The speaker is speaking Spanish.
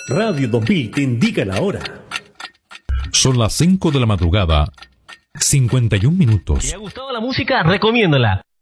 Radio 2000 te indica la hora. Son las 5 de la madrugada, 51 minutos. ¿Te ha gustado la música? Recomiéndala.